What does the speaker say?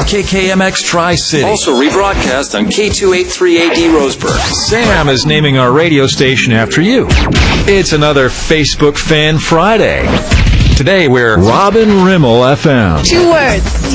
KKMX Tri-City. Also rebroadcast on K283AD Roseburg. Sam is naming our radio station after you. It's another Facebook Fan Friday. Today we're Robin Rimmel FM. 2 words.